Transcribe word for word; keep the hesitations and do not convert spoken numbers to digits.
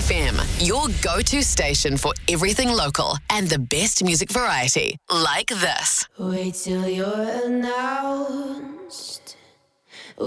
F M, your go-to station for everything local and the best music variety, like this. Wait till you're announced.